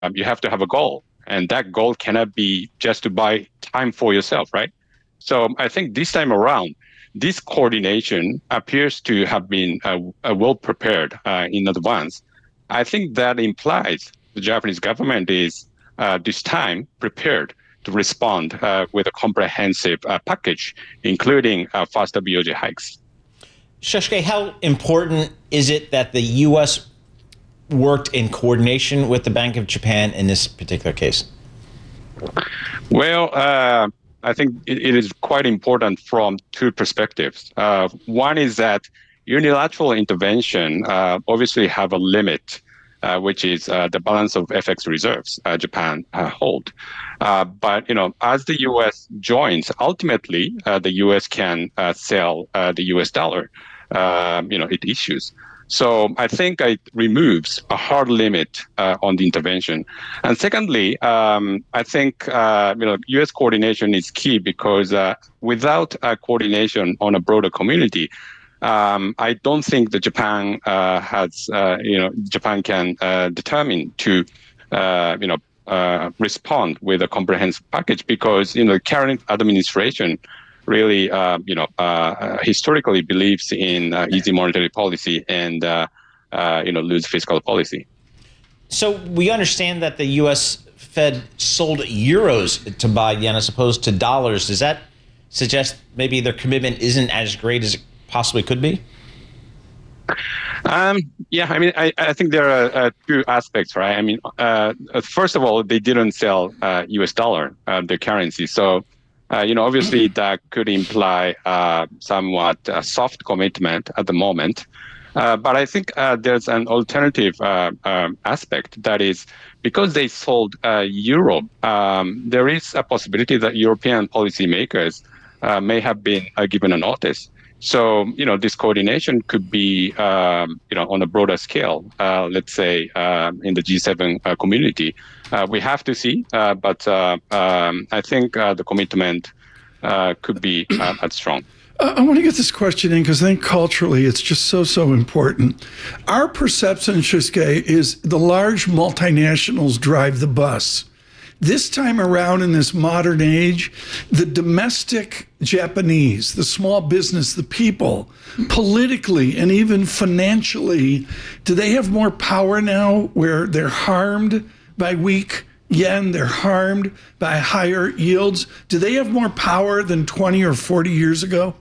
you have to have a goal, and that goal cannot be just to buy time for yourself, right? So I think this time around, this coordination appears to have been well prepared in advance. I think that implies the Japanese government is this time prepared to respond with a comprehensive package, including faster BOJ hikes. Shosuke, how important is it that the U.S. worked in coordination with the Bank of Japan in this particular case? Well, I think it is quite important from two perspectives. One is that unilateral intervention obviously have a limit, which is the balance of FX reserves Japan hold. But as the U.S. joins, ultimately the U.S. can sell the U.S. dollar. It issues. So I think it removes a hard limit on the intervention. And secondly, I think U.S. coordination is key because without coordination on a broader community, I don't think that Japan Japan can determine to respond with a comprehensive package because the current administration really, historically believes in easy monetary policy and, loose fiscal policy. So we understand that the U.S. Fed sold euros to buy yen as opposed to dollars. Does that suggest maybe their commitment isn't as great as it possibly could be? I think there are two aspects, right? I mean, first of all, they didn't sell U.S. dollar, the currency. So obviously that could imply somewhat soft commitment at the moment. But I think there's an alternative aspect that is because they sold euro, there is a possibility that European policymakers may have been given a notice. So, this coordination could be, on a broader scale, let's say in the G7 community. We have to see, but I think the commitment could be as strong. I want to get this question in because I think culturally it's just so important. Our perception, Shosuke, is the large multinationals drive the bus. This time around in this modern age, the domestic Japanese, the small business, the people, politically and even financially, do they have more power now where they're harmed by weak yen, they're harmed by higher yields? Do they have more power than 20 or 40 years ago?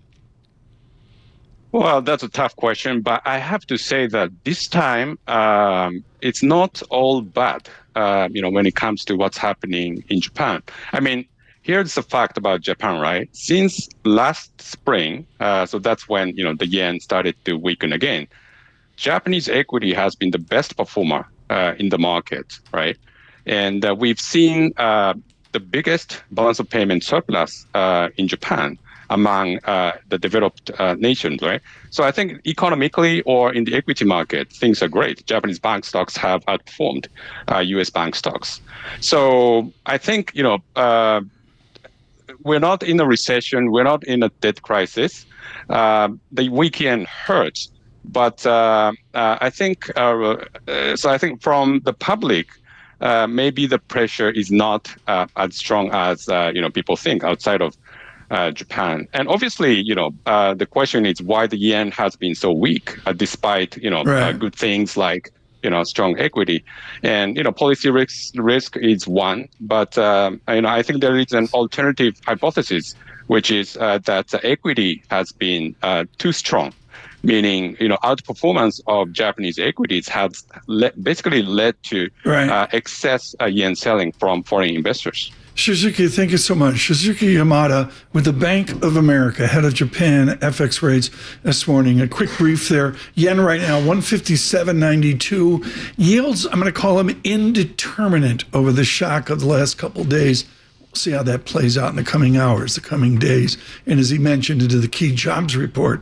Well, that's a tough question, but I have to say that this time it's not all bad, when it comes to what's happening in Japan. I mean, here's the fact about Japan, right? Since last spring, so that's when, the yen started to weaken again, Japanese equity has been the best performer in the market, right? And we've seen the biggest balance of payment surplus in Japan among the developed nations, right? So I think economically or in the equity market, things are great. Japanese bank stocks have outperformed U.S. bank stocks. So I think, we're not in a recession. We're not in a debt crisis. The weak yen hurts. But I think, I think from the public, maybe the pressure is not as strong as, people think outside of Japan. And obviously, the question is why the yen has been so weak, despite, Right. good things like, strong equity. And, policy risk is one. But, I think there is an alternative hypothesis, which is that the equity has been too strong, meaning, outperformance of Japanese equities has basically led to Right. excess yen selling from foreign investors. Suzuki, thank you so much. Suzuki Yamada with the Bank of America, head of Japan FX rates this morning. A quick brief there. Yen right now, 157.92. Yields, I'm going to call them indeterminate over the shock of the last couple of days. We'll see how that plays out in the coming hours, the coming days. And as he mentioned, into the key jobs report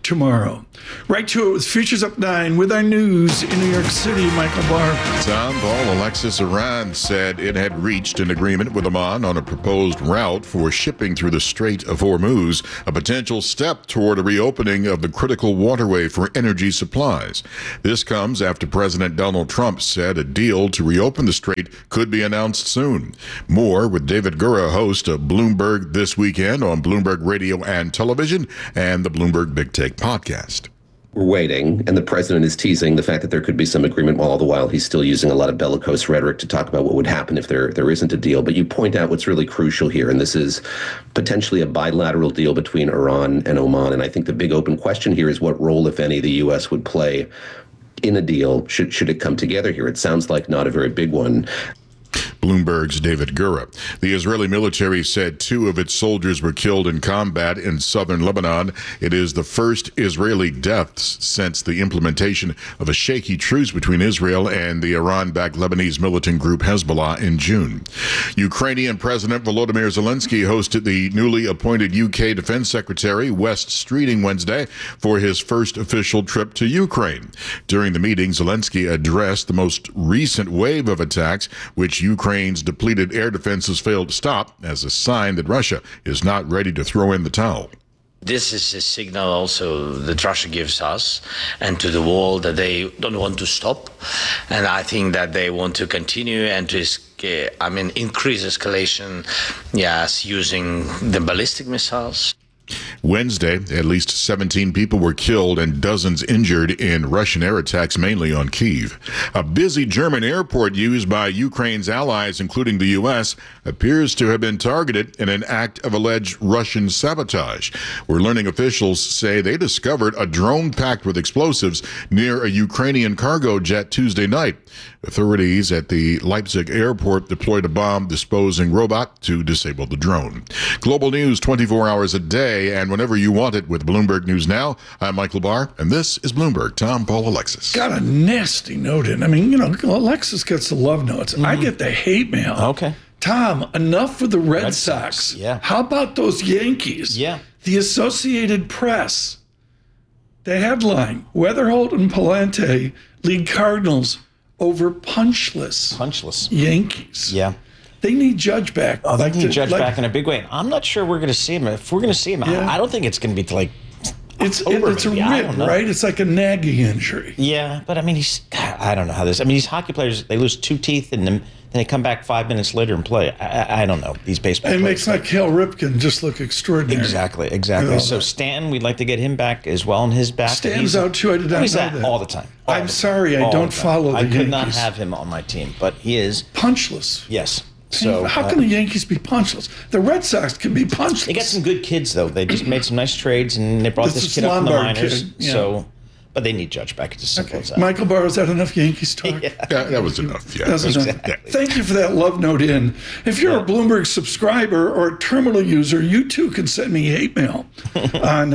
tomorrow. Right to it with Futures Up 9 with our news in New York City, Michael Barr. Tom, Paul, Alexis, Iran said it had reached an agreement with Oman on a proposed route for shipping through the Strait of Hormuz, a potential step toward a reopening of the critical waterway for energy supplies. This comes after President Donald Trump said a deal to reopen the strait could be announced soon. More with David Gura, host of Bloomberg This Weekend on Bloomberg Radio and Television and the Bloomberg Big Take podcast. We're waiting, and the president is teasing the fact that there could be some agreement, while all the while he's still using a lot of bellicose rhetoric to talk about what would happen if there isn't a deal. But you point out what's really crucial here, and this is potentially a bilateral deal between Iran and Oman. And I think the big open question here is what role, if any, the U.S. would play in a deal should it come together here. It sounds like not a very big one. Bloomberg's David Gura. The Israeli military said 2 of its soldiers were killed in combat in southern Lebanon. It is the first Israeli deaths since the implementation of a shaky truce between Israel and the Iran-backed Lebanese militant group Hezbollah in June. Ukrainian President Volodymyr Zelensky hosted the newly appointed UK Defense Secretary West Streeting Wednesday for his first official trip to Ukraine. During the meeting, Zelensky addressed the most recent wave of attacks, which Ukraine's depleted air defenses failed to stop, as a sign that Russia is not ready to throw in the towel. This is a signal also that Russia gives us and to the world that they don't want to stop. And I think that they want to continue and to increase escalation, yes, using the ballistic missiles. Wednesday, at least 17 people were killed and dozens injured in Russian air attacks, mainly on Kyiv. A busy German airport used by Ukraine's allies, including the U.S., appears to have been targeted in an act of alleged Russian sabotage. We're learning officials say they discovered a drone packed with explosives near a Ukrainian cargo jet Tuesday night. Authorities at the Leipzig airport deployed a bomb-disposing robot to disable the drone. Global news 24 hours a day and whenever you want it with Bloomberg News Now. I'm Michael Barr, and this is Bloomberg. Tom, Paul, Alexis. Got a nasty note in. I mean, Alexis gets the love notes. I get the hate mail. Okay. Tom, enough with the Red Sox. Yeah. How about those Yankees? Yeah. The Associated Press. The headline, Weatherholt and Palante lead Cardinals over punchless Yankees. Yeah. They need Judge back. Oh, they need Judge back in a big way. And I'm not sure we're going to see him. If we're going to see him, Yeah. I don't think it's going to be till it's a maybe. rib, right? It's like a nagging injury. Yeah, but I mean, I don't know how this. I mean, these hockey players, they lose 2 teeth and then they come back 5 minutes later and play. I don't know these baseball It players. makes like Cal Ripken just look extraordinary. Exactly. Yeah. So Stanton, we'd like to get him back as well in his back. Stanton's out too. I did not he's know out that. all the time. I'm sorry, I don't follow the I could not Yankees. have him on my team, but he is. Punchless. Yes. So how can the Yankees be punchless? The Red Sox can be punchless. they got some good kids though. They just made some nice trades and they brought This this is kid up from the Lombard minors. kid, yeah. So, but they need Judge back. It's as simple as that. Michael Barr, is that enough Yankees talk? Yeah, that was enough. Yeah. That's enough. Exactly. Thank you for that love note in. If you're a Bloomberg subscriber or a terminal user, you too can send me hate mail on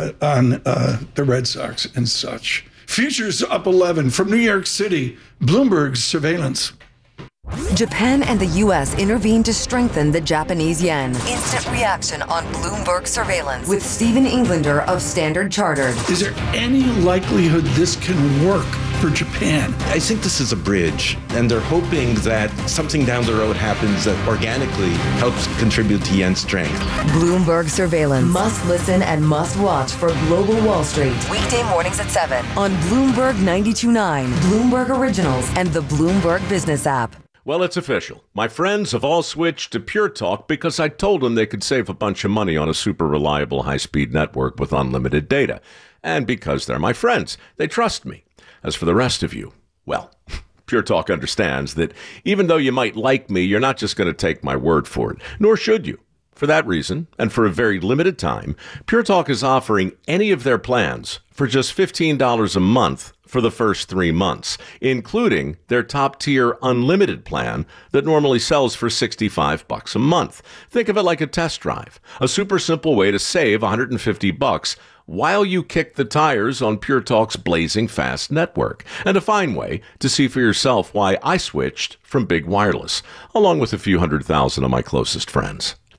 the Red Sox and such. Futures up 11 from New York City, Bloomberg's surveillance. Japan and the U.S. intervened to strengthen the Japanese yen. Instant reaction on Bloomberg surveillance with Stephen Englander of Standard Chartered. Is there any likelihood this can work for Japan? I think this is a bridge, and they're hoping that something down the road happens that organically helps contribute to yen strength. Bloomberg surveillance. Must listen and must watch for Global Wall Street. Weekday mornings at 7 on Bloomberg 92.9, Bloomberg Originals, and the Bloomberg Business app. Well, it's official. My friends have all switched to Pure Talk because I told them they could save a bunch of money on a super reliable high-speed network with unlimited data. And because they're my friends, they trust me. As for the rest of you, well, Pure Talk understands that even though you might like me, you're not just going to take my word for it, nor should you. For that reason, and for a very limited time, Pure Talk is offering any of their plans for just $15 a month for the first 3 months, including their top-tier unlimited plan that normally sells for $65 a month. Think of it like a test drive, a super simple way to save $150 while you kick the tires on Pure Talk's blazing fast network, and a fine way to see for yourself why I switched from big wireless, along with a few 100,000 of my closest friends.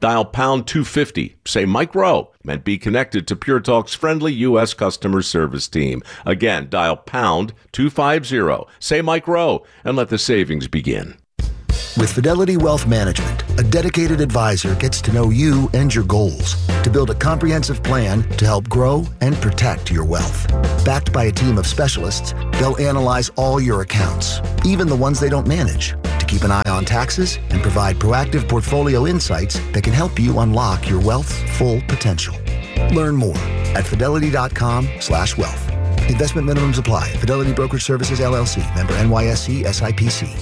Dial pound 250. Say Mike Rowe, and be connected to Pure Talk's friendly U.S. customer service team. Again, dial pound 250. Say Mike Rowe, and let the savings begin. With Fidelity Wealth Management, a dedicated advisor gets to know you and your goals to build a comprehensive plan to help grow and protect your wealth. Backed by a team of specialists, they'll analyze all your accounts, even the ones they don't manage, to keep an eye on taxes and provide proactive portfolio insights that can help you unlock your wealth's full potential. Learn more at fidelity.com/wealth. Investment minimums apply. Fidelity Brokerage Services, LLC. Member NYSE SIPC.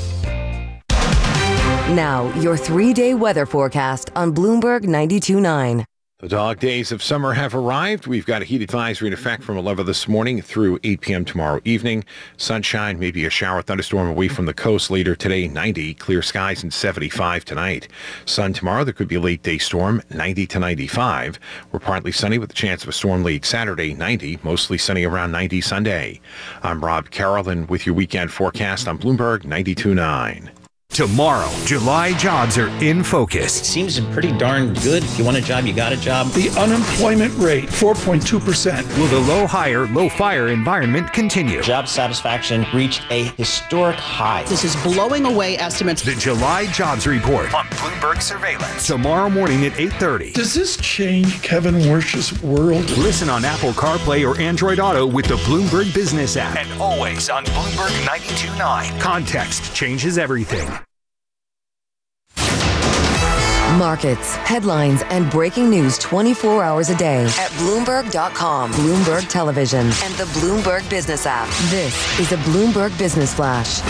Now, your 3-day weather forecast on Bloomberg 92.9. The dog days of summer have arrived. We've got a heat advisory in effect from 11 this morning through 8 p.m. tomorrow evening. Sunshine, maybe a shower thunderstorm away from the coast later today, 90. Clear skies and 75 tonight. Sun tomorrow, there could be a late day storm, 90 to 95. We're partly sunny with a chance of a storm late Saturday, 90. Mostly sunny around 90 Sunday. I'm Rob Carroll with your weekend forecast on Bloomberg 92.9. Tomorrow, July jobs are in focus. It seems pretty darn good. If you want a job, you got a job. The unemployment rate, 4.2%. Will the low hire, low fire environment continue? Job satisfaction reached a historic high. This is blowing away estimates. The July jobs report on Bloomberg Surveillance. Tomorrow morning at 8:30. Does this change Kevin Wersch's world? Listen on Apple CarPlay or Android Auto with the Bloomberg Business app. And always on Bloomberg 92.9. Context changes everything. Markets, headlines, and breaking news 24 hours a day at Bloomberg.com, Bloomberg Television, and the Bloomberg Business app. This is a Bloomberg Business Flash.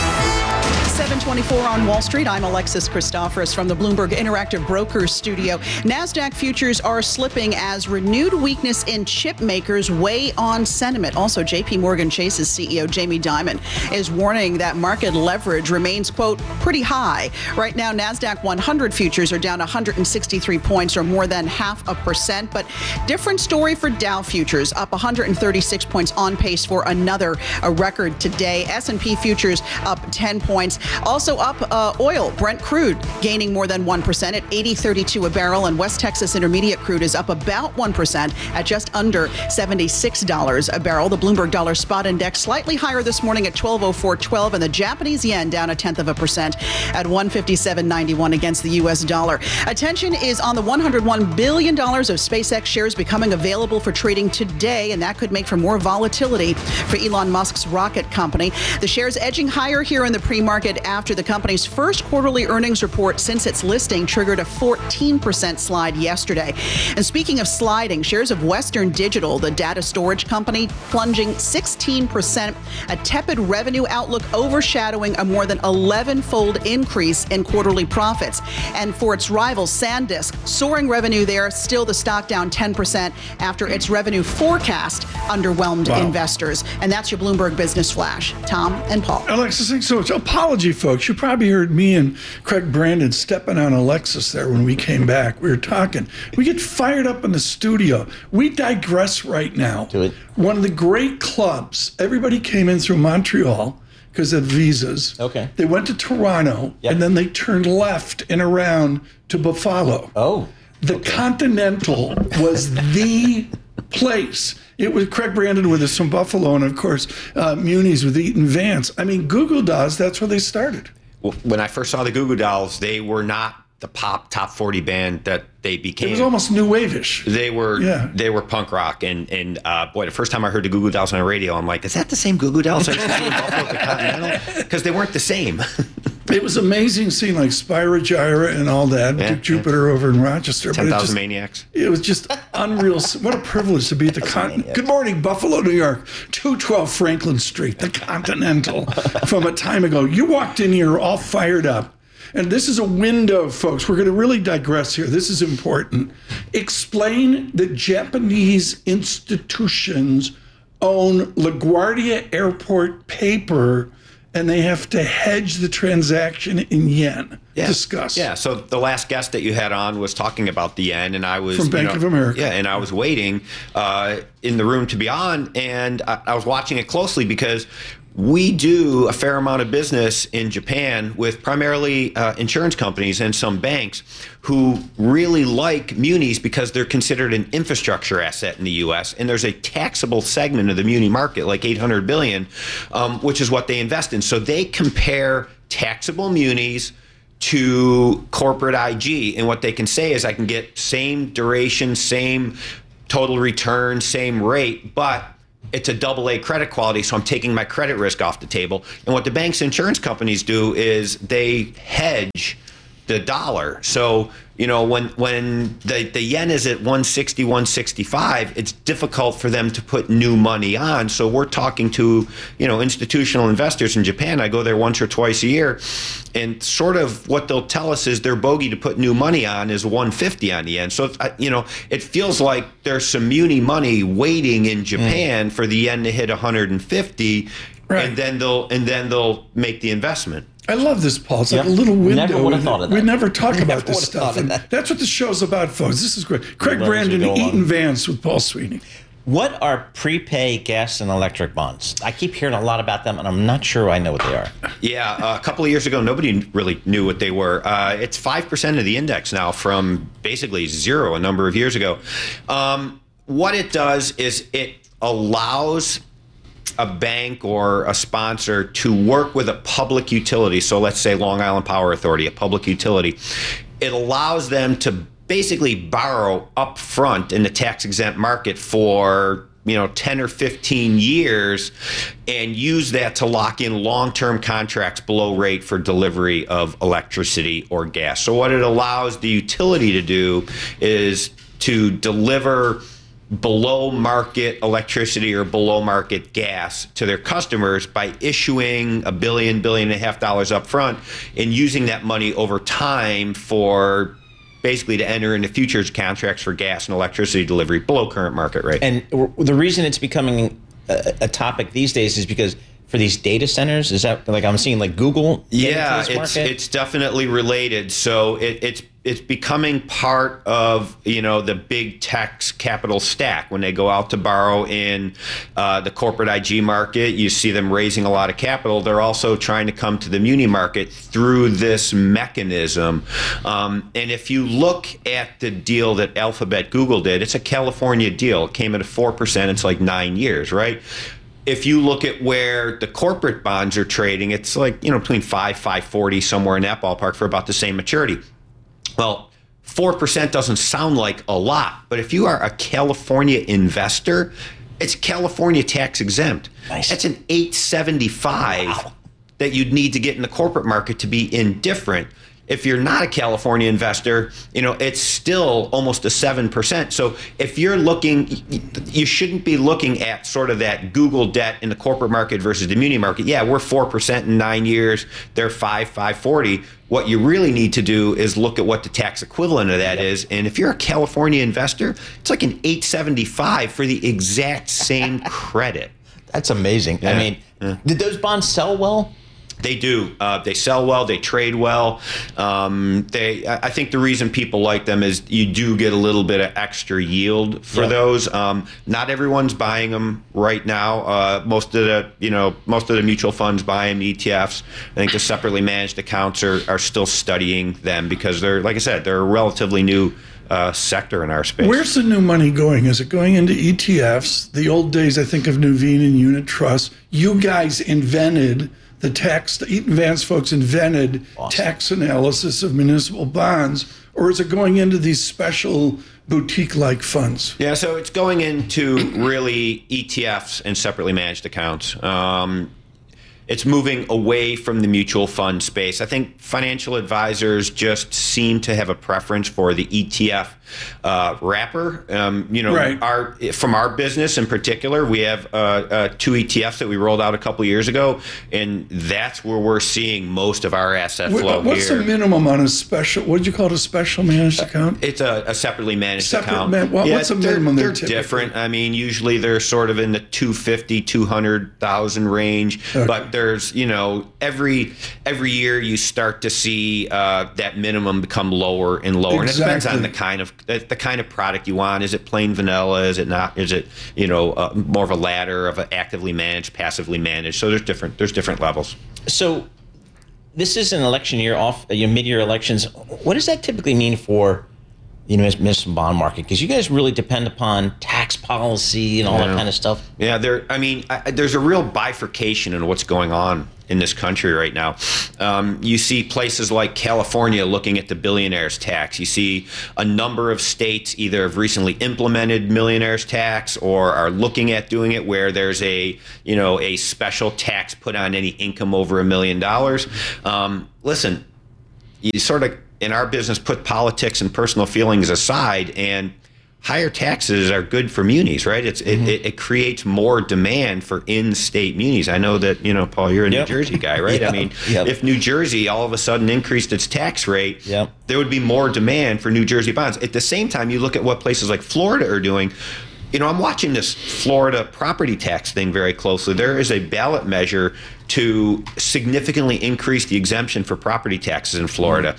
7:24 on Wall Street. I'm Alexis Christoforous from the Bloomberg Interactive Brokers studio. NASDAQ futures are slipping as renewed weakness in chip makers weigh on sentiment. Also, JP Morgan Chase's CEO Jamie Dimon is warning that market leverage remains, quote, pretty high. Right now, NASDAQ 100 futures are down 163 points or more than 0.5%. But different story for Dow futures, up 136 points, on pace for another record today. S&P futures up 10 points. Also up oil, Brent crude gaining more than 1% at $80.32 a barrel, and West Texas Intermediate crude is up about 1% at just under $76 a barrel. The Bloomberg Dollar Spot Index slightly higher this morning at 1204.12, and the Japanese yen down 0.1% at 157.91 against the U.S. dollar. Attention is on the $101 billion of SpaceX shares becoming available for trading today, and that could make for more volatility for Elon Musk's rocket company. The shares edging higher here in the pre-market after the company's first quarterly earnings report since its listing triggered a 14% slide yesterday. And speaking of sliding, shares of Western Digital, the data storage company, plunging 16%, a tepid revenue outlook overshadowing a more than 11-fold increase in quarterly profits. And for its rival, SanDisk, soaring revenue there, still the stock down 10% after its revenue forecast underwhelmed investors. And that's your Bloomberg Business Flash. Tom and Paul. Alexis, thanks so much. Apology, folks. You probably heard me and Craig Brandon stepping on Alexis there when we came back. We were talking. We get fired up in the studio. We digress right now. Do it. One of the great clubs, everybody came in through Montreal because of visas. Okay. They went to Toronto, and then they turned left and around to Buffalo. Oh. The Continental was the place. It was Craig Brandon with us from Buffalo, and of course, Muni's with Eaton Vance. I mean, Goo Goo Dolls, that's where they started. Well, when I first saw the Goo Goo Dolls, they were not the pop top 40 band that they became. It was almost new wave-ish. They were punk rock, and boy, the first time I heard the Goo Goo Dolls on the radio, I'm like, is that the same Goo Goo Dolls I used to see in Buffalo at the Continental? Because they weren't the same. It was amazing seeing like Spyro Gyra and all that, Duke Jupiter over in Rochester. 10,000 Maniacs. It was just unreal. What a privilege to be at the Continental. Good morning, Buffalo, New York, 212 Franklin Street, the Continental. From a time ago, you walked in here all fired up. And this is a window, folks. We're going to really digress here. This is important. Explain that Japanese institutions own LaGuardia Airport paper, and they have to hedge the transaction in yen. Yeah. Discuss. Yeah, so the last guest that you had on was talking about the yen, and I was from Bank of America. Yeah, and I was waiting in the room to be on, and I was watching it closely because we do a fair amount of business in Japan with primarily insurance companies and some banks who really like munis because they're considered an infrastructure asset in the U.S. And there's a taxable segment of the muni market, like $800 billion, which is what they invest in. So they compare taxable munis to corporate IG. And what they can say is I can get same duration, same total return, same rate, but it's a AA credit quality, so I'm taking my credit risk off the table. And what the banks and insurance companies do is they hedge the dollar. So, you know, when the yen is at 160, 165, it's difficult for them to put new money on. So we're talking to, you know, institutional investors in Japan. I go there once or twice a year, and sort of what they'll tell us is their bogey to put new money on is 150 on the yen. So, you know, it feels like there's some muni money waiting in Japan for the yen to hit 150, right. and then they'll make the investment. I love this, Paul. It's like a little window. Never would have thought of that. We never talk about this stuff. And that's what the show's about, folks. This is great. Craig Brandon, Eaton Vance with Paul Sweeney. What are prepay gas and electric bonds? I keep hearing a lot about them, and I'm not sure I know what they are. Yeah, a couple of years ago, nobody really knew what they were. It's 5% of the index now from basically zero a number of years ago. What it does is it allows a bank or a sponsor to work with a public utility. So let's say Long Island Power Authority, a public utility. It allows them to basically borrow up front in the tax-exempt market for 10 or 15 years and use that to lock in long-term contracts below rate for delivery of electricity or gas. So what it allows the utility to do is to deliver below market electricity or below market gas to their customers by issuing $1 billion, $1.5 billion up front and using that money over time for basically to enter into futures contracts for gas and electricity delivery below current market rate. And the reason it's becoming a topic these days is because for these data centers, is that like I'm seeing like Google? Yeah, it's definitely related. So it's becoming part of the big tech's capital stack. When they go out to borrow in the corporate IG market, you see them raising a lot of capital. They're also trying to come to the muni market through this mechanism. And if you look at the deal that Alphabet Google did, it's a California deal. It came at a 4%. It's like 9 years, right? If you look at where the corporate bonds are trading, it's like, between 5.40, somewhere in that ballpark for about the same maturity. Well, 4% doesn't sound like a lot, but if you are a California investor, it's California tax exempt. Nice. That's an 875 that you'd need to get in the corporate market to be indifferent. If you're not a California investor, it's still almost a 7%. So if you're looking, you shouldn't be looking at sort of that Google debt in the corporate market versus the muni market. Yeah, we're 4% in 9 years. They're 5.40. What you really need to do is look at what the tax equivalent of that is. And if you're a California investor, it's like an 875 for the exact same credit. That's amazing. Yeah. I mean, did those bonds sell well? They do. They sell well. They trade well. I think the reason people like them is you do get a little bit of extra yield for those. Not everyone's buying them right now. Most of the mutual funds buy them, ETFs. I think the separately managed accounts are still studying them because they're, like I said, they're a relatively new sector in our space. Where's the new money going? Is it going into ETFs? The old days, I think, of Nuveen and Unit Trust. You guys invented the Eaton Vance folks invented tax analysis of municipal bonds, or is it going into these special boutique-like funds? Yeah, so it's going into really ETFs and separately managed accounts. It's moving away from the mutual fund space. I think financial advisors just seem to have a preference for the ETF wrapper. Right. From our business in particular, we have 2 ETFs that we rolled out a couple of years ago, and that's where we're seeing most of our asset flow here. What's the minimum on a special, what did you call it, a special managed account? It's a separately managed account. What's the minimum there? They're different. I mean, usually they're sort of in the 250, 200,000 range, but there's, every year you start to see that minimum become lower and lower. Exactly. And it depends on the kind of product you want. Is it plain vanilla? Is it not? Is it, more of a ladder of an actively managed, passively managed? So there's different levels. So this is an election year mid-year elections. What does that typically mean for municipal bond market? Because you guys really depend upon tax policy and all that kind of stuff. Yeah, there's a real bifurcation in what's going on in this country right now. You see places like California looking at the billionaires tax. You see a number of states either have recently implemented millionaires tax or are looking at doing it, where there's a special tax put on any income over $1 million. Listen, you sort of, in our business, put politics and personal feelings aside, and higher taxes are good for munis, right? It creates more demand for in-state munis. I know that, Paul, you're a New Jersey guy, right? Yep. I mean, if New Jersey all of a sudden increased its tax rate, there would be more demand for New Jersey bonds. At the same time, you look at what places like Florida are doing. I'm watching this Florida property tax thing very closely. There is a ballot measure to significantly increase the exemption for property taxes in Florida.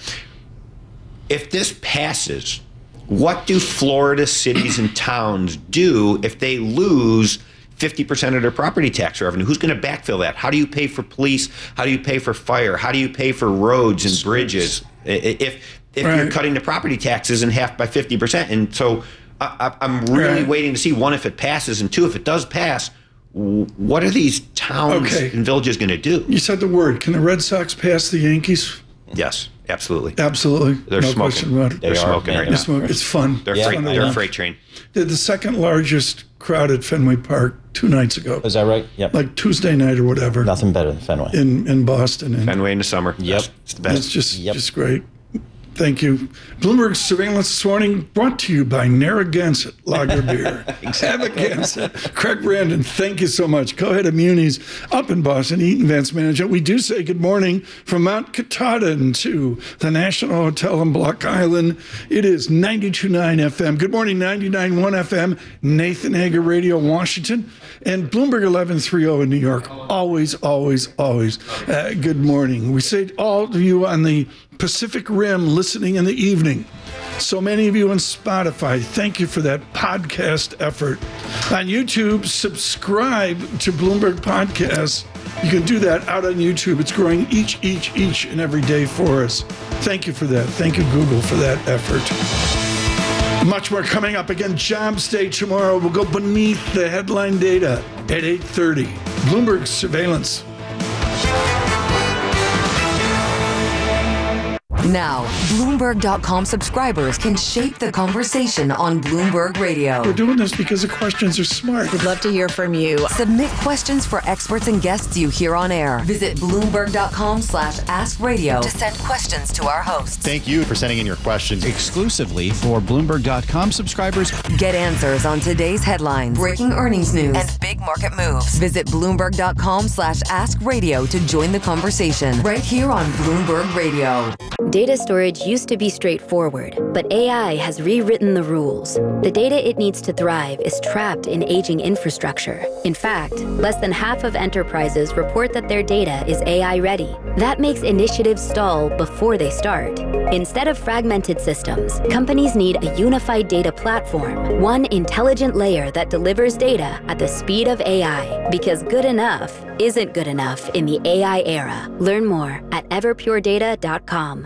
If this passes, what do Florida cities and towns do if they lose 50% of their property tax revenue? Who's going to backfill that? How do you pay for police? How do you pay for fire? How do you pay for roads and bridges if you're cutting the property taxes in half by 50%? And so I'm really waiting to see, one, if it passes, and two, if it does pass, what are these towns and villages going to do? You said the word. Can the Red Sox pass the Yankees? Yes, absolutely. Absolutely. They're no smoking. question about it. They're smoking right now. It's fun. They're a freight train. They're the second largest crowd at Fenway Park 2 nights ago. Is that right? Yep. Like Tuesday night or whatever. Nothing better than Fenway. In Boston. And Fenway in the summer. Yep. It's the best. It's just great. Thank you. Bloomberg Surveillance this morning brought to you by Narragansett Lager Beer. Narragansett. Craig Brandon, thank you so much. Go ahead, Munis up in Boston, Eaton Vance Management. We do say good morning from Mount Katahdin to the National Hotel on Block Island. It is 92.9 FM. Good morning, 99.1 FM, Nathan Hager Radio, Washington, and Bloomberg 1130 in New York. Always, always, always good morning. We say all of you on the Pacific Rim listening in the evening. So many of you on Spotify, thank you for that podcast effort. On YouTube, subscribe to Bloomberg Podcasts. You can do that out on YouTube. It's growing each and every day for us. Thank you for that. Thank you, Google, for that effort. Much more coming up. Again, Jobs Day tomorrow. We'll go beneath the headline data at 8:30. Bloomberg Surveillance. Now, Bloomberg.com subscribers can shape the conversation on Bloomberg Radio. We're doing this because the questions are smart. We'd love to hear from you. Submit questions for experts and guests you hear on air. Visit Bloomberg.com/askradio to send questions to our hosts. Thank you for sending in your questions exclusively for Bloomberg.com subscribers. Get answers on today's headlines, breaking earnings news, and big market moves. Visit Bloomberg.com/askradio to join the conversation right here on Bloomberg Radio. Data storage used to be straightforward, but AI has rewritten the rules. The data it needs to thrive is trapped in aging infrastructure. In fact, less than half of enterprises report that their data is AI ready. That makes initiatives stall before they start. Instead of fragmented systems, companies need a unified data platform, one intelligent layer that delivers data at the speed of AI. Because good enough isn't good enough in the AI era. Learn more at everpuredata.com.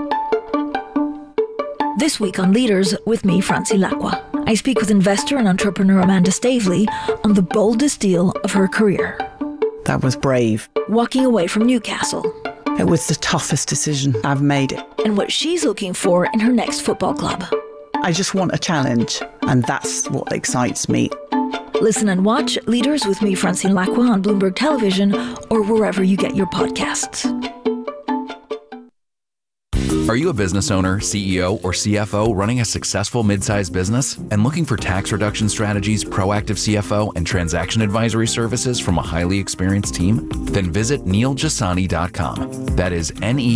This week on Leaders with me, Francine Lacqua. I speak with investor and entrepreneur Amanda Stavely on the boldest deal of her career. That was brave. Walking away from Newcastle. It was the toughest decision I've made. And what she's looking for in her next football club. I just want a challenge, and that's what excites me. Listen and watch Leaders with me, Francine Lacqua, on Bloomberg Television or wherever you get your podcasts. Are you a business owner, CEO, or CFO running a successful mid-sized business and looking for tax reduction strategies, proactive CFO, and transaction advisory services from a highly experienced team? Then visit NeilJasani.com. That is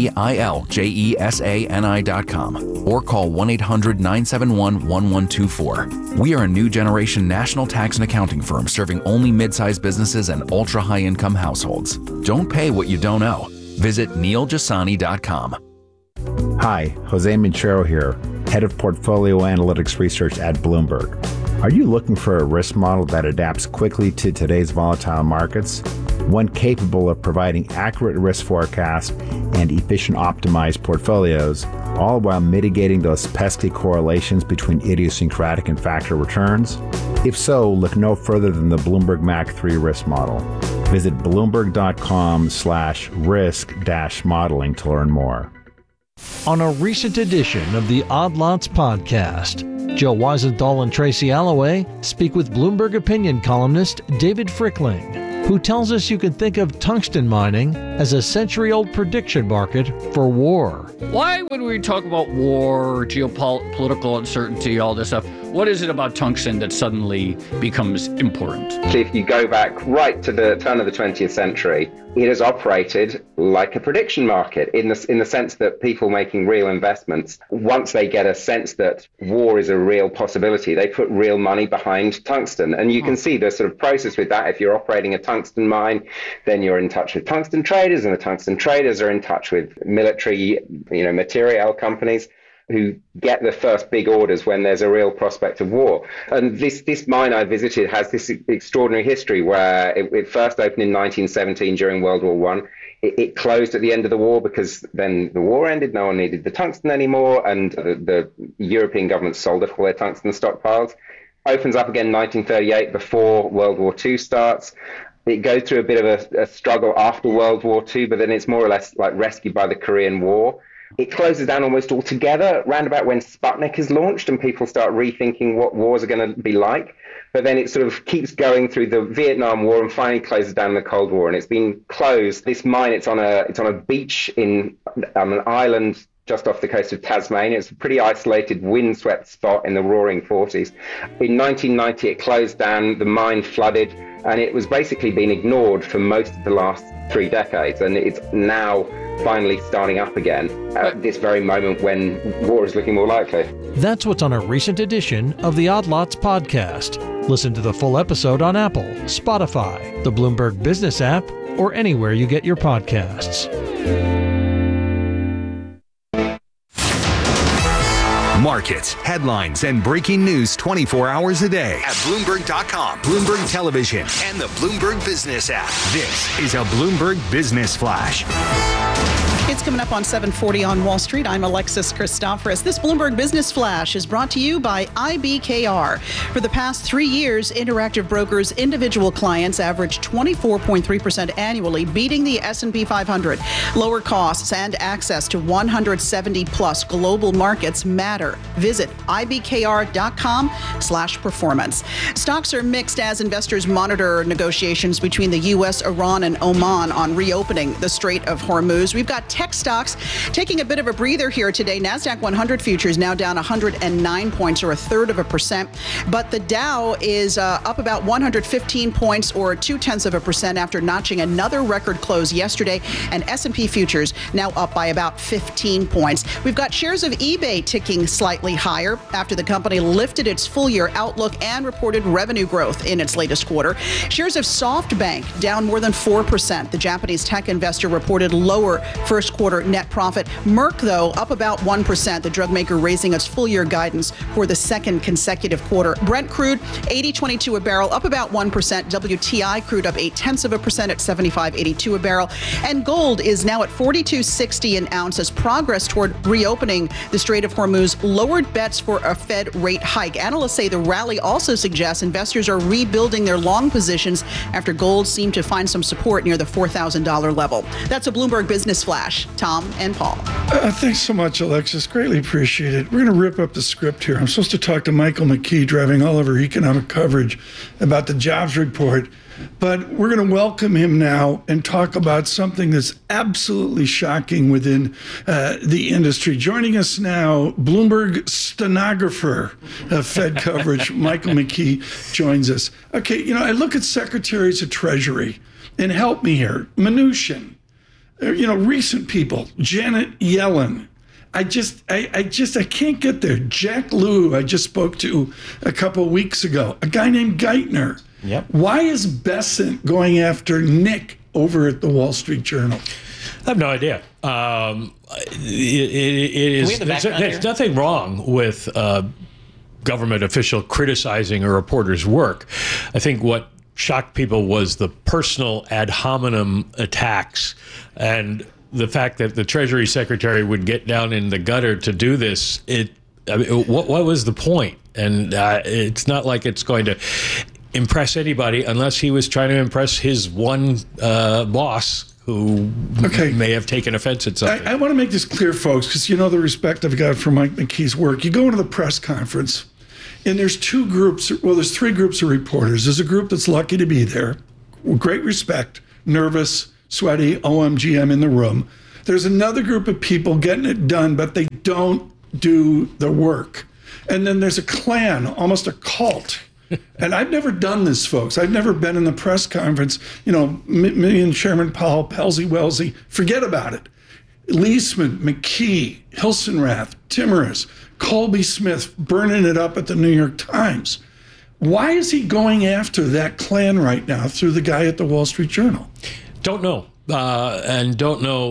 NeilJesani.com, or call 1-800-971-1124. We are a new generation national tax and accounting firm serving only mid-sized businesses and ultra-high income households. Don't pay what you don't owe. Visit NeilJasani.com. Hi, Jose Minchero here, Head of Portfolio Analytics Research at Bloomberg. Are you looking for a risk model that adapts quickly to today's volatile markets? One capable of providing accurate risk forecasts and efficient optimized portfolios, all while mitigating those pesky correlations between idiosyncratic and factor returns? If so, look no further than the Bloomberg MAC 3 risk model. Visit bloomberg.com/risk-modeling to learn more. On a recent edition of the Odd Lots podcast, Joe Weisenthal and Tracy Alloway speak with Bloomberg opinion columnist David Frickling, who tells us you can think of tungsten mining as a century-old prediction market for war. Why would we talk about war, geopolitical uncertainty, all this stuff? What is it about tungsten that suddenly becomes important? If you go back right to the turn of the 20th century, it has operated like a prediction market in the sense that people making real investments, once they get a sense that war is a real possibility, they put real money behind tungsten. And you can see the sort of process with that. If you're operating a tungsten mine, then you're in touch with tungsten traders, and the tungsten traders are in touch with military, material companies who get the first big orders when there's a real prospect of war. And this mine I visited has this extraordinary history where it first opened in 1917 during World War I. It closed at the end of the war because then the war ended, no one needed the tungsten anymore, and the European governments sold off all their tungsten stockpiles. Opens up again in 1938 before World War II starts. It goes through a bit of a struggle after World War II, but then it's more or less like rescued by the Korean War. It closes down almost altogether round about when Sputnik is launched and people start rethinking what wars are going to be like. But then it sort of keeps going through the Vietnam War and finally closes down the Cold War. And it's been closed. This mine, it's on a beach on an island just off the coast of Tasmania. It's a pretty isolated, windswept spot in the roaring 40s. In 1990, it closed down, the mine flooded, and it was basically being ignored for most of the last 3 decades. And it's now finally starting up again at this very moment when war is looking more likely. That's what's on a recent edition of the Odd Lots podcast. Listen to the full episode on Apple, Spotify, the Bloomberg Business app, or anywhere you get your podcasts. Markets, headlines, and breaking news 24 hours a day at Bloomberg.com, Bloomberg Television, and the Bloomberg Business app. This is a Bloomberg Business Flash. It's coming up on 740 on Wall Street. I'm Alexis Christoforous. This Bloomberg Business Flash is brought to you by IBKR. For the past 3 years, Interactive Brokers' individual clients averaged 24.3% annually, beating the S&P 500. Lower costs and access to 170-plus global markets matter. Visit ibkr.com/performance. Stocks are mixed as investors monitor negotiations between the U.S., Iran, and Oman on reopening the Strait of Hormuz. We've got tech stocks taking a bit of a breather here today. NASDAQ 100 futures now down 109 points, or 1/3%. But the Dow is up about 115 points, or 0.2% after notching another record close yesterday. And S&P futures now up by about 15 points. We've got shares of eBay ticking slightly higher after the company lifted its full-year outlook and reported revenue growth in its latest quarter. Shares of SoftBank down more than 4%. The Japanese tech investor reported lower first quarter net profit. Merck, though, up about 1%. The drug maker raising its full-year guidance for the second consecutive quarter. Brent crude, $80.22 a barrel, up about 1%. WTI crude up 0.8% at $75.82 a barrel. And gold is now at $42.60 an ounce as progress toward reopening the Strait of Hormuz lowered bets for a Fed rate hike. Analysts say the rally also suggests investors are rebuilding their long positions after gold seemed to find some support near the $4,000 level. That's a Bloomberg Business Flash. Tom and Paul. Thanks so much, Alexis. Greatly appreciate it. We're going to rip up the script here. I'm supposed to talk to Michael McKee, driving all of our economic coverage, about the jobs report. But we're going to welcome him now and talk about something that's absolutely shocking within the industry. Joining us now, Bloomberg stenographer of Fed coverage, Michael McKee, joins us. Okay, I look at secretaries of Treasury, and help me here. Mnuchin, recent people, Janet Yellen. I can't get there. Jack Lew, I just spoke to a couple of weeks ago. A guy named Geithner. Yep. Why is Bessent going after Nick over at the Wall Street Journal? I have no idea. There's nothing wrong with government official criticizing a reporter's work. I think what shocked people was the personal ad hominem attacks and the fact that the Treasury Secretary would get down in the gutter to do this. What was the point? And it's not like it's going to impress anybody unless he was trying to impress his one boss who may have taken offense at something. I want to make this clear, folks, because the respect I've got for Mike McKee's work. You go into the press conference, and there's three groups of reporters. There's a group that's lucky to be there, great respect, nervous, sweaty, OMG, I'm in the room. There's another group of people getting it done, but they don't do the work. And then there's a clan, almost a cult. And I've never done this, folks. I've never been in the press conference. Me and Chairman Powell, Wellesley, forget about it. Leisman, McKee, Hilsenrath, Timmerus, Colby Smith burning it up at the New York Times. Why is he going after that clan right now through the guy at the Wall Street Journal? Don't know. And don't know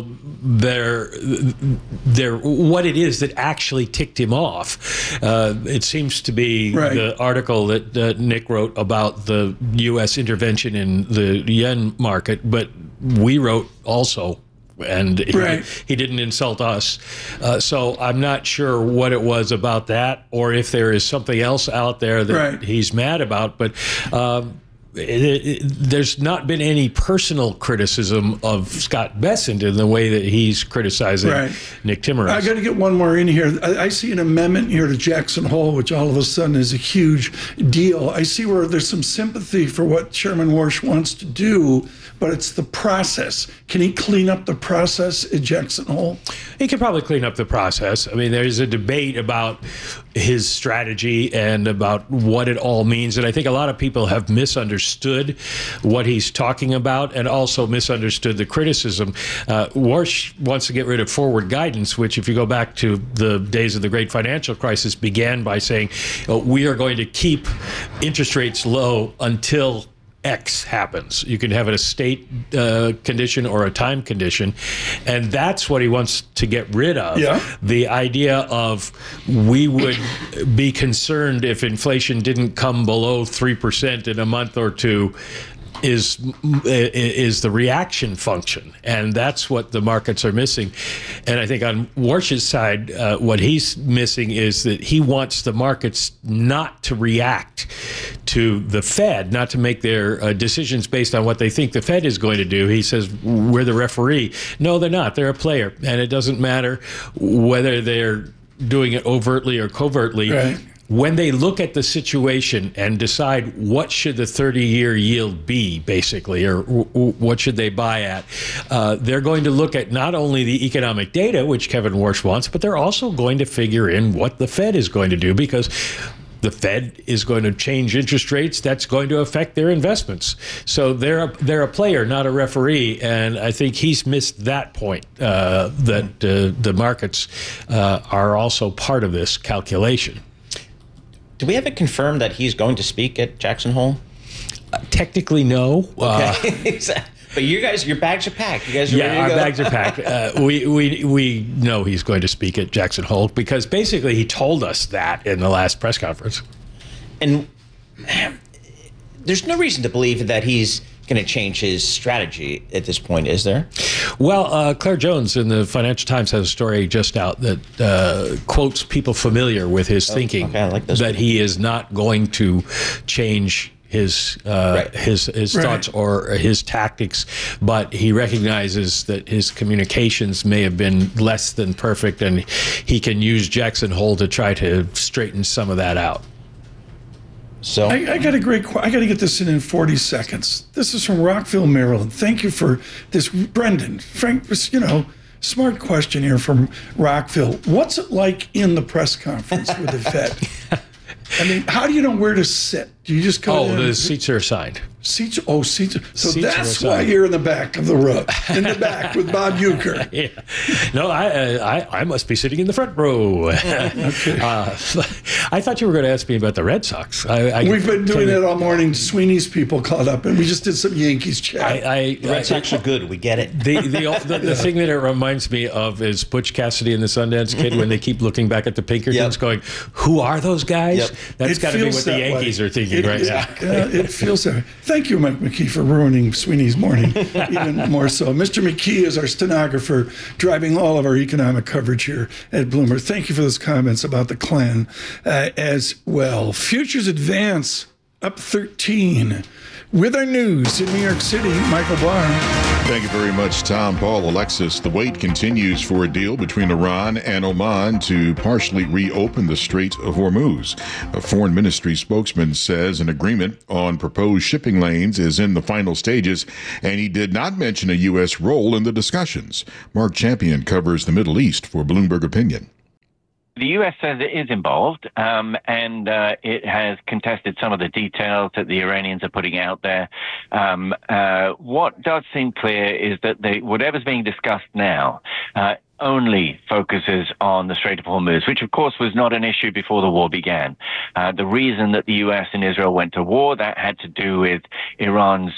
what it is that actually ticked him off. It seems to be the article that Nick wrote about the U.S. intervention in the yen market, but we wrote also, and he didn't insult us. So I'm not sure what it was about that, or if there is something else out there that he's mad about, but there's not been any personal criticism of Scott Bessent in the way that he's criticizing Nick Timmerus. I got to get one more in here. I see an amendment here to Jackson Hole, which all of a sudden is a huge deal. I see where there's some sympathy for what Chairman Warsh wants to do, but it's the process. Can he clean up the process at Jackson Hole? He could probably clean up the process. I mean, there's a debate about his strategy and about what it all means. And I think a lot of people have misunderstood what he's talking about and also misunderstood the criticism. Warsh wants to get rid of forward guidance, which, if you go back to the days of the great financial crisis, began by saying, we are going to keep interest rates low until X happens. You can have it a state condition or a time condition, and that's what he wants to get rid of. The idea of we would be concerned if inflation didn't come below 3% in a month or two is the reaction function, and that's what the markets are missing. And I think on Warsh's side, what he's missing is that he wants the markets not to react to the Fed, not to make their decisions based on what they think the Fed is going to do. He says, we're the referee. No, they're not. They're a player, and it doesn't matter whether they're doing it overtly or covertly. When they look at the situation and decide what should the 30-year yield be, basically, or what should they buy at, they're going to look at not only the economic data, which Kevin Warsh wants, but they're also going to figure in what the Fed is going to do, because the Fed is going to change interest rates. That's going to affect their investments. So they're a player, not a referee. And I think he's missed that point, that the markets are also part of this calculation. Do we have it confirmed that he's going to speak at Jackson Hole? Technically, no. Okay. But you guys, your bags are packed. You guys are ready to go? Yeah, our bags are packed. We know he's going to speak at Jackson Hole because basically he told us that in the last press conference. And there's no reason to believe that he's going to change his strategy at this point, is there? Well, Claire Jones in the Financial Times has a story just out that quotes people familiar with his thinking, I like this that he is not going to change his thoughts or his tactics, but he recognizes that his communications may have been less than perfect, and he can use Jackson Hole to try to straighten some of that out. So I got a great. I got to get this in 40 seconds. This is from Rockville, Maryland. Thank you for this, Brendan. Frank, smart question here from Rockville. What's it like in the press conference with the Fed? I mean, how do you know where to sit? Do you just go? The seats are assigned. Seats. So Seats that's why you're in the back of the row, in the back with Bob Uecker. Yeah. No, I must be sitting in the front row. Okay. I thought you were going to ask me about the Red Sox. We've been doing it all morning. Sweeney's people called up, and we just did some Yankees chat. The Red Sox are good. We get it. The thing that it reminds me of is Butch Cassidy and the Sundance Kid when they keep looking back at the Pinkertons going, who are those guys? Yep. That's got to be what the Yankees are thinking right now. It feels that way. Thank you, Mike McKee, for ruining Sweeney's morning even more so. Mr. McKee is our stenographer, driving all of our economic coverage here at Bloomberg. Thank you for those comments about the Klan as well. Futures advance up 13. With our news in New York City, Michael Barr. Thank you very much, Tom, Paul, Alexis. The wait continues for a deal between Iran and Oman to partially reopen the Strait of Hormuz. A foreign ministry spokesman says an agreement on proposed shipping lanes is in the final stages, and he did not mention a U.S. role in the discussions. Mark Champion covers the Middle East for Bloomberg Opinion. The U.S. says it is involved, and it has contested some of the details that the Iranians are putting out there. What does seem clear is that whatever's being discussed now only focuses on the Strait of Hormuz, which of course was not an issue before the war began. The reason that the U.S. and Israel went to war, that had to do with Iran's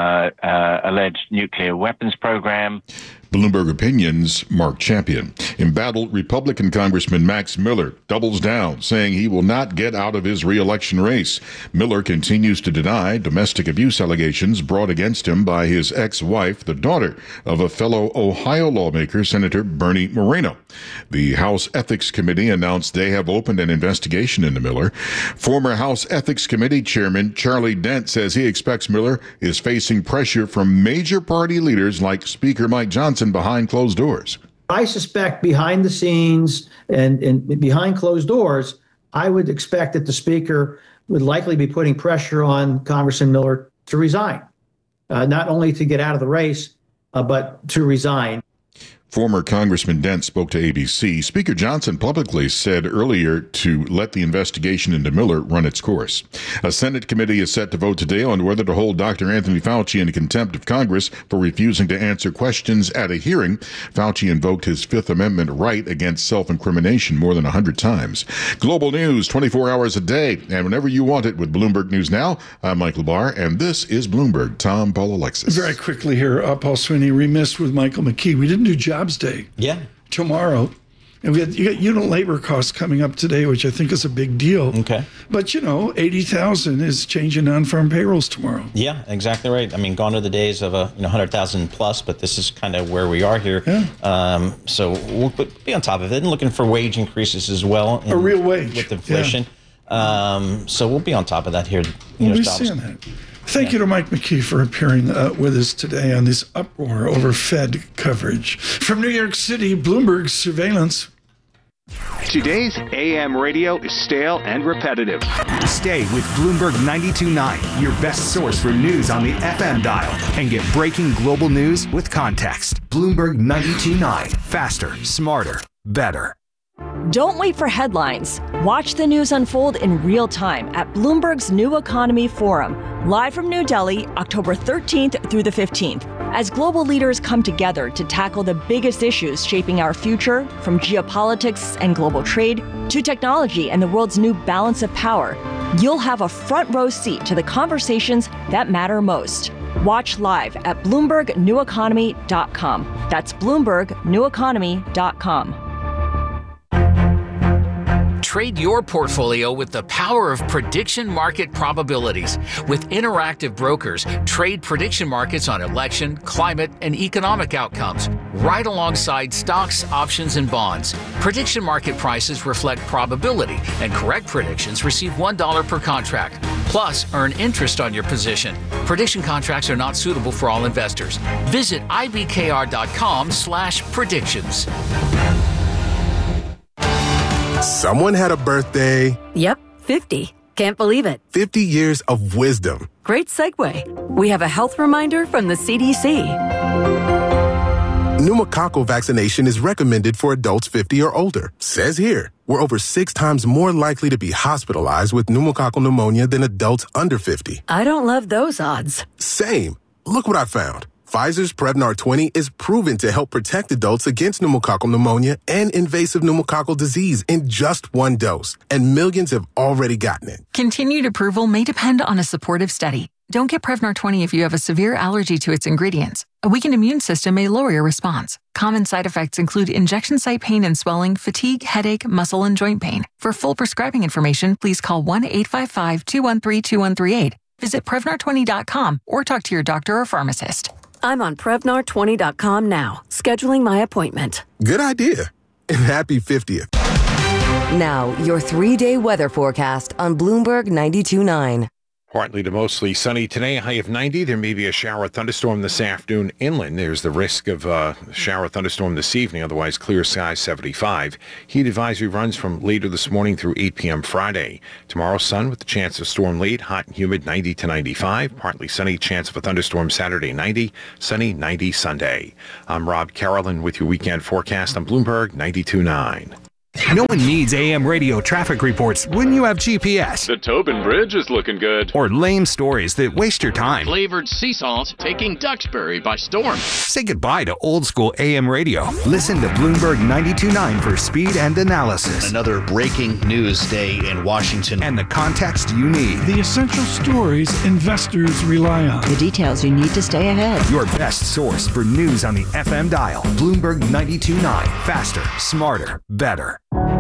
alleged nuclear weapons program. Bloomberg Opinion's Mark Champion. Embattled Republican Congressman Max Miller doubles down, saying he will not get out of his re-election race. Miller continues to deny domestic abuse allegations brought against him by his ex-wife, the daughter of a fellow Ohio lawmaker, Senator Bernie Moreno. The House Ethics Committee announced they have opened an investigation into Miller. Former House Ethics Committee Chairman Charlie Dent says he expects Miller is facing pressure from major party leaders like Speaker Mike Johnson behind closed doors. I suspect behind the scenes and behind closed doors, I would expect that the Speaker would likely be putting pressure on Congressman Miller to resign, not only to get out of the race, but to resign. Former Congressman Dent spoke to ABC. Speaker Johnson publicly said earlier to let the investigation into Miller run its course. A Senate committee is set to vote today on whether to hold Dr. Anthony Fauci in contempt of Congress for refusing to answer questions at a hearing. Fauci invoked his Fifth Amendment right against self-incrimination more than 100 times. Global news 24 hours a day, and whenever you want it with Bloomberg News Now. I'm Mike LaBar, and this is Bloomberg. Tom, Paul, Alexis. Very quickly here, Paul Sweeney, remiss with Michael McKee. We didn't do Jobs Day. Yeah. Tomorrow. And you got unit labor costs coming up today, which I think is a big deal. Okay. But, 80,000 is changing non-farm payrolls tomorrow. Yeah, exactly right. I mean, gone are the days of 100,000 plus, but this is kind of where we are here. Yeah. So we'll be on top of it and looking for wage increases as well. A real wage. With inflation. Yeah. So we'll be on top of that here. We'll be seeing that. Thank you to Mike McKee for appearing with us today on this uproar over Fed coverage. From New York City, Bloomberg Surveillance. Today's AM radio is stale and repetitive. Stay with Bloomberg 92.9, your best source for news on the FM dial, and get breaking global news with context. Bloomberg 92.9. Faster, smarter, better. Don't wait for headlines. Watch the news unfold in real time at Bloomberg's New Economy Forum, live from New Delhi, October 13th through the 15th, as global leaders come together to tackle the biggest issues shaping our future, from geopolitics and global trade to technology and the world's new balance of power. You'll have a front row seat to the conversations that matter most. Watch live at BloombergNewEconomy.com. That's BloombergNewEconomy.com. Trade your portfolio with the power of prediction market probabilities. With Interactive Brokers, trade prediction markets on election, climate, and economic outcomes, right alongside stocks, options, and bonds. Prediction market prices reflect probability, and correct predictions receive $1 per contract. Plus, earn interest on your position. Prediction contracts are not suitable for all investors. Visit ibkr.com/predictions. Someone had a birthday. Yep, 50. Can't believe it. 50 years of wisdom. Great segue. We have a health reminder from the CDC. Pneumococcal vaccination is recommended for adults 50 or older. Says here, we're over 6 times more likely to be hospitalized with pneumococcal pneumonia than adults under 50. I don't love those odds. Same. Look what I found. Pfizer's Prevnar 20 is proven to help protect adults against pneumococcal pneumonia and invasive pneumococcal disease in just 1 dose, and millions have already gotten it. Continued approval may depend on a supportive study. Don't get Prevnar 20 if you have a severe allergy to its ingredients. A weakened immune system may lower your response. Common side effects include injection site pain and swelling, fatigue, headache, muscle, and joint pain. For full prescribing information, please call 1-855-213-2138. Visit Prevnar20.com or talk to your doctor or pharmacist. I'm on Prevnar20.com now, scheduling my appointment. Good idea. And happy 50th. Now, your 3-day weather forecast on Bloomberg 92.9. Partly to mostly sunny today, a high of 90. There may be a shower or thunderstorm this afternoon inland. There's the risk of a shower or thunderstorm this evening, otherwise clear skies 75. Heat advisory runs from later this morning through 8 p.m. Friday. Tomorrow, sun with the chance of storm late, hot and humid 90 to 95. Partly sunny, chance of a thunderstorm Saturday 90, sunny 90 Sunday. I'm Rob Carolyn with your weekend forecast on Bloomberg 92.9. No one needs AM radio traffic reports when you have GPS. The Tobin Bridge is looking good. Or lame stories that waste your time. Flavored sea salt taking Duxbury by storm. Say goodbye to old school AM radio. Listen to Bloomberg 92.9 for speed and analysis. Another breaking news day in Washington. And the context you need. The essential stories investors rely on. The details you need to stay ahead. Your best source for news on the FM dial. Bloomberg 92.9. Faster, smarter, better.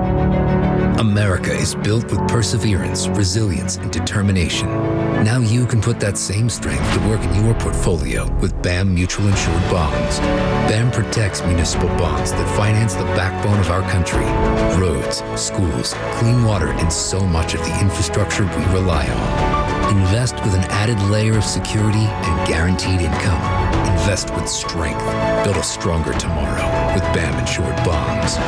America is built with perseverance, resilience, and determination. Now you can put that same strength to work in your portfolio with BAM Mutual Insured Bonds. BAM protects municipal bonds that finance the backbone of our country. Roads, schools, clean water, and so much of the infrastructure we rely on. Invest with an added layer of security and guaranteed income. Invest with strength. Build a stronger tomorrow with BAM Insured Bonds.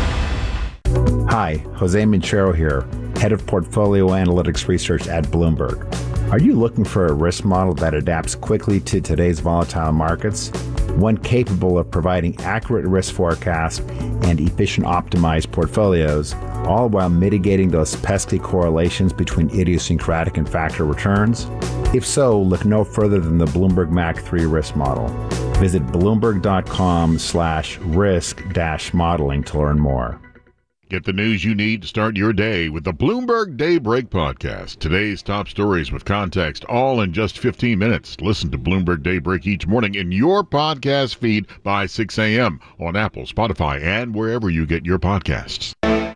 Hi, Jose Minchero here, Head of Portfolio Analytics Research at Bloomberg. Are you looking for a risk model that adapts quickly to today's volatile markets? One capable of providing accurate risk forecasts and efficient optimized portfolios, all while mitigating those pesky correlations between idiosyncratic and factor returns? If so, look no further than the Bloomberg Mac 3 risk model. Visit bloomberg.com/risk-modeling to learn more. Get the news you need to start your day with the Bloomberg Daybreak podcast. Today's top stories with context, all in just 15 minutes. Listen to Bloomberg Daybreak each morning in your podcast feed by 6 a.m. on Apple, Spotify, and wherever you get your podcasts.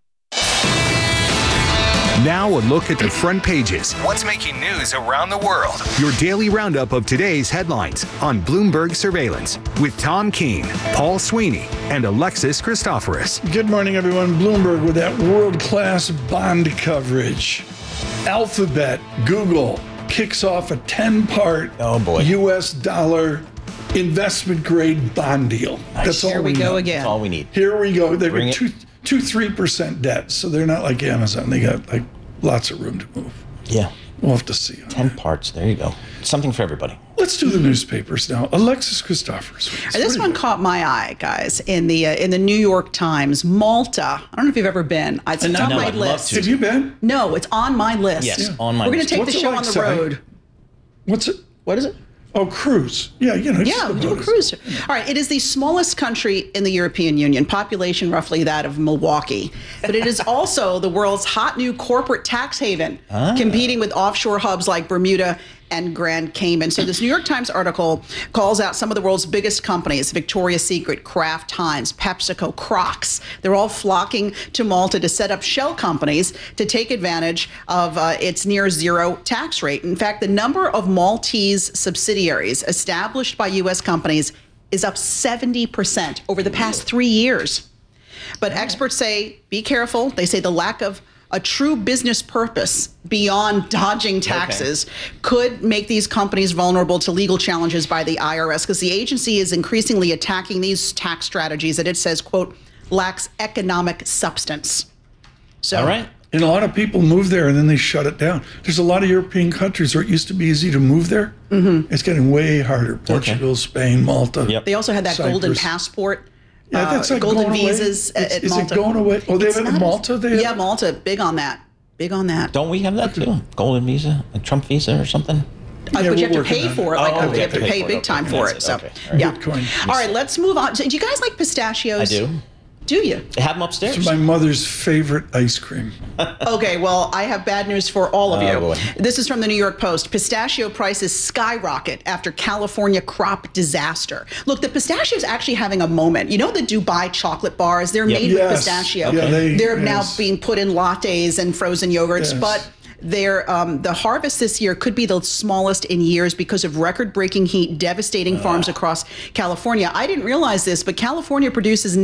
Now a look at the front pages. What's making news around the world? Your daily roundup of today's headlines on Bloomberg Surveillance with Tom Keene, Paul Sweeney, and Alexis Christoforous. Good morning, everyone. Bloomberg with that world-class bond coverage. Alphabet, Google, kicks off a 10-part U.S. dollar investment-grade bond deal. That's all Here we go again. That's all we need. Here we go. They were 3% debt, so they're not like Amazon. They got like lots of room to move. Yeah. We'll have to see. 10 parts. There you go. Something for everybody. Let's do the newspapers now. Alexis Christoforous. This one caught my eye, guys, in the New York Times. Malta. I don't know if you've ever been. It's on my list. Have you been? No, it's on my list. Yes, on my list. We're going to take What's the it show like, on the Si? road. What's it? What is it? Oh, cruise. Yeah, you know. Yeah, we do a cruise. All right, it is the smallest country in the European Union, population roughly that of Milwaukee. But it is also the world's hot new corporate tax haven, competing with offshore hubs like Bermuda and Grand Cayman. So this New York Times article calls out some of the world's biggest companies: Victoria's Secret, Kraft Heinz, PepsiCo, Crocs. They're all flocking to Malta to set up shell companies to take advantage of its near zero tax rate. In fact, the number of Maltese subsidiaries established by U.S. companies is up 70% over the past 3 years. But experts say, be careful. They say the lack of a true business purpose beyond dodging taxes could make these companies vulnerable to legal challenges by the IRS, because the agency is increasingly attacking these tax strategies that it says, quote, lacks economic substance. So, all right. And a lot of people move there and then they shut it down. There's a lot of European countries where it used to be easy to move there. It's getting way harder. Portugal, Spain, Malta. They also had that Cyprus. golden passport. Yeah, that's like golden going away. visas at Is Malta. it going away? Oh, they have it in Malta? Yeah, Malta. Big on that. Big on that. Don't we have that too? Golden visa, a Trump visa or something? But you have to pay for it. You have to pay big time for it. So, yeah. All right, let's move on. Do you guys like pistachios? I do. Do you? They have them upstairs. It's my mother's favorite ice cream. Okay, well, I have bad news for all of you. boy. This is from the New York Post. Pistachio prices skyrocket after California crop disaster. Look, the pistachio is actually having a moment. You know the Dubai chocolate bars? They're made with pistachio. Yeah, they're now being put in lattes and frozen yogurts, but the harvest this year could be the smallest in years because of record-breaking heat devastating farms across California. I didn't realize this, but California produces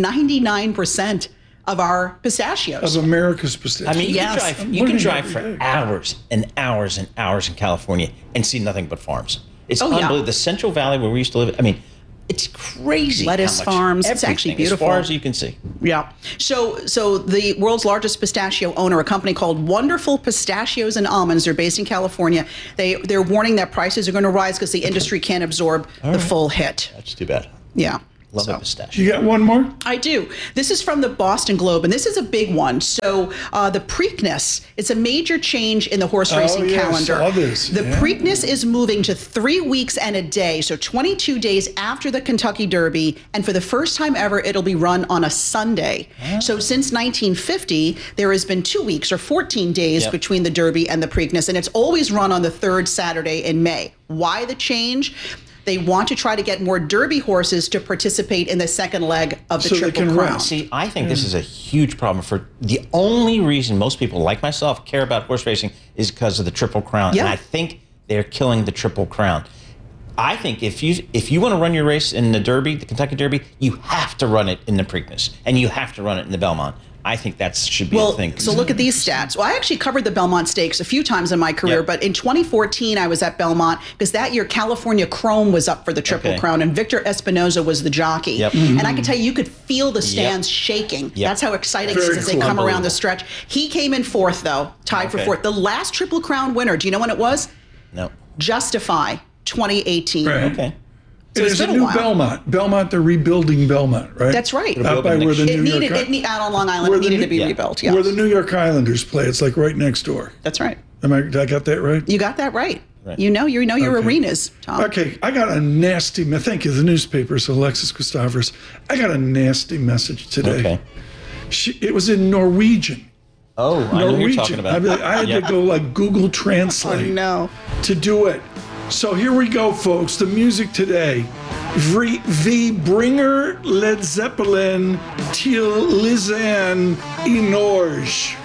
99% of our pistachios. Of America's pistachios. I mean, you can drive for hours and hours and hours in California and see nothing but farms. It's unbelievable. The Central Valley where we used to live, I mean, it's crazy. Lettuce farms. It's actually beautiful. As far as you can see. Yeah. So the world's largest pistachio owner, a company called Wonderful Pistachios and Almonds, they're based in California. They're warning that prices are going to rise because the industry can't absorb the full hit. That's too bad. Yeah. Love a pistachio. You got one more? I do. This is from the Boston Globe, and this is a big one. So the Preakness, it's a major change in the horse racing calendar. I saw this. The Preakness is moving to 3 weeks and a day, so 22 days after the Kentucky Derby, and for the first time ever, it'll be run on a Sunday. So since 1950, there has been 2 weeks or 14 days between the Derby and the Preakness, and it's always run on the third Saturday in May. Why the change? They want to try to get more Derby horses to participate in the second leg of the Triple Crown. See, I think this is a huge problem. For the only reason most people, like myself, care about horse racing is because of the Triple Crown. And I think they're killing the Triple Crown. I think if you want to run your race in the Derby, the Kentucky Derby, you have to run it in the Preakness, and you have to run it in the Belmont. I think that should be the thing. So look at these stats. Well, I actually covered the Belmont Stakes a few times in my career, but in 2014, I was at Belmont because that year California Chrome was up for the Triple Crown, and Victor Espinoza was the jockey. And I can tell you could feel the stands shaking. That's how exciting it is as they come around the stretch. He came in fourth, though, tied for fourth. The last Triple Crown winner, do you know when it was? No. Justify, 2018. Right. Okay. So There's a new Belmont. Belmont, they're rebuilding Belmont, right? That's right. Out by where the New York out on Long Island, it needed to be rebuilt. Yeah. Where the New York Islanders play. It's like right next door. That's right. Did I got that right? You got that right. You know your arenas, Tom. Okay, I got a nasty. Thank you, the newspapers, Alexis Christophers. I got a nasty message today. Okay. It was in Norwegian. Oh, I know what you're talking about. I had to go like Google Translate to do it. So here we go, folks. The music today. Vi bringer Led Zeppelin till Lizanne i Norge.